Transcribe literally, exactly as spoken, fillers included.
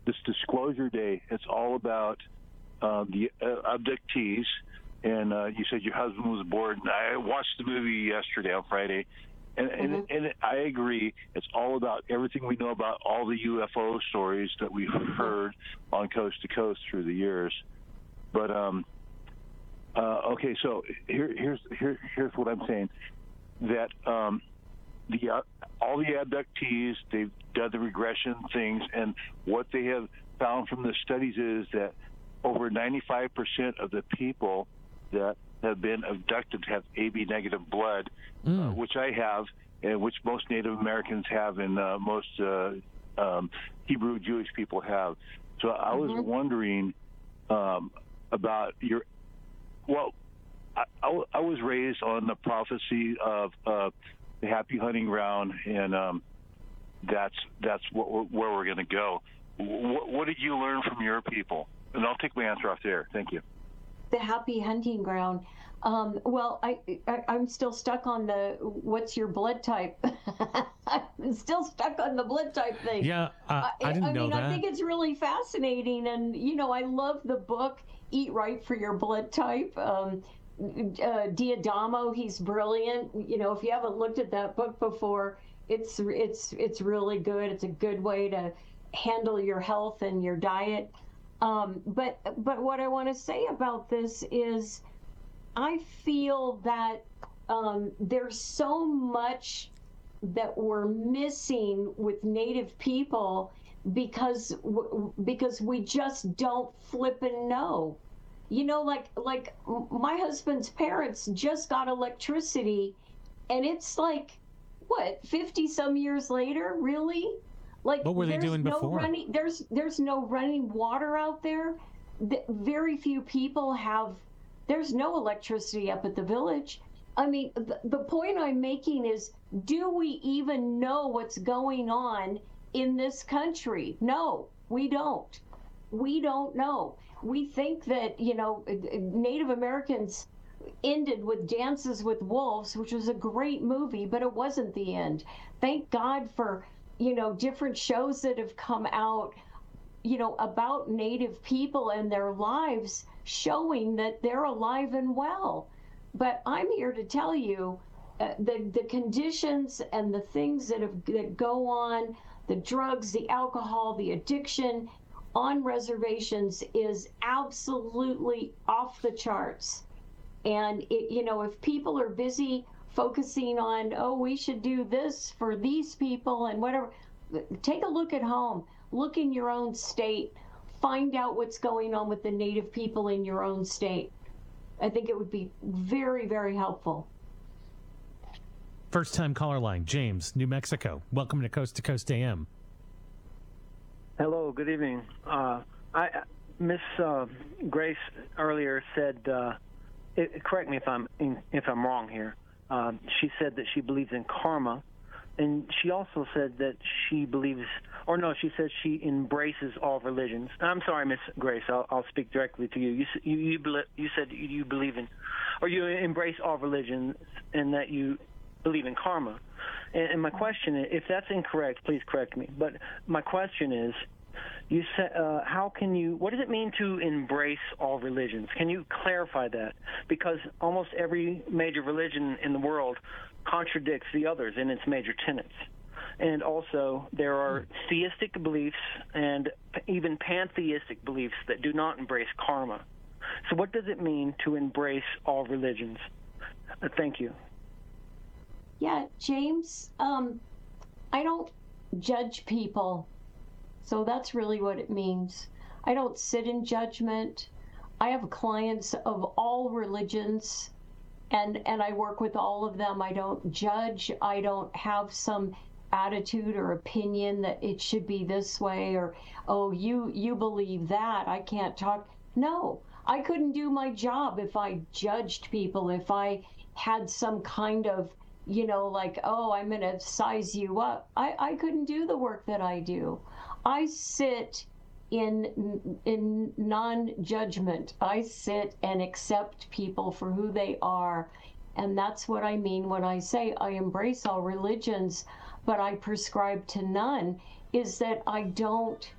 this Disclosure Day. It's all about uh, the uh, abductees. And uh, you said your husband was aboard. And I watched the movie yesterday on Friday. And, mm-hmm. and, and I agree. It's all about everything we know about all the U F O stories that we've heard on Coast to Coast through the years. But um, uh, okay, so here, here's here, here's what I'm saying. That um, the uh, all the abductees, they've done the regression things, and what they have found from the studies is that over ninety-five percent of the people that have been abducted have A B negative blood, mm. uh, which I have, and which most Native Americans have, and uh, most uh, um, Hebrew Jewish people have. So I was mm-hmm. wondering um, about your, well, I, I, I was raised on the prophecy of uh, the happy hunting ground, and um, that's that's what we're, where we're going to go. What, what did you learn from your people? And I'll take my answer off there. Thank you. The happy hunting ground. Um, well, I, I, I'm still stuck on the what's your blood type. I'm still stuck on the blood type thing. Yeah, uh, I didn't I know mean, that. I think it's really fascinating. And, you know, I love the book, Eat Right for Your Blood Type. Um, uh, Diadamo, he's brilliant. You know, if you haven't looked at that book before, it's it's it's really good. It's a good way to handle your health and your diet. Um, but but what I want to say about this is I feel that um, there's so much that we're missing with Native people because because we just don't flip and know. You know, like like my husband's parents just got electricity, and it's like, what, fifty some years later, really? Like, what were they doing no before? Running, there's there's no running water out there. The, very few people have. There's no electricity up at the village. I mean, the, the point I'm making is, do we even know what's going on in this country? No, we don't. We don't know. We think that, you know, Native Americans ended with Dances with Wolves, which was a great movie, but it wasn't the end. Thank God for, you know, different shows that have come out, you know, about Native people and their lives, showing that they're alive and well. But I'm here to tell you uh, the the conditions and the things that have that go on, the drugs, the alcohol, the addiction on reservations is absolutely off the charts. And it, you know, if people are busy focusing on, oh, we should do this for these people and whatever, take a look at home. Look in your own state. Find out what's going on with the Native people in your own state. I think it would be very, very helpful. First time caller line, James, New Mexico. Welcome to Coast to Coast A M. Hello, good evening. Uh, I Miss uh, Grace earlier said, uh, it, correct me if I'm in, if I'm wrong here. Uh, she said that she believes in karma, and she also said that she believes, or no, she said she embraces all religions. I'm sorry, Miss Grace, I'll, I'll speak directly to you. You you you, be, you said you, you believe in, or you embrace all religions, and that you believe in karma. And, and my question is, if that's incorrect, please correct me. But my question is, you said, uh, how can you, what does it mean to embrace all religions? Can you clarify that? Because almost every major religion in the world contradicts the others in its major tenets. And also, there are theistic beliefs and even pantheistic beliefs that do not embrace karma. So what does it mean to embrace all religions? Uh, thank you. Yeah, James, um, I don't judge people. So that's really what it means. I don't sit in judgment. I have clients of all religions, and, and I work with all of them. I don't judge. I don't have some attitude or opinion that it should be this way, or, oh, you, you believe that, I can't talk. No, I couldn't do my job if I judged people, if I had some kind of, you know, like, oh, I'm going to size you up. I, I couldn't do the work that I do. I sit in in non-judgment. I sit and accept people for who they are. And that's what I mean when I say I embrace all religions, but I prescribe to none, is that I don't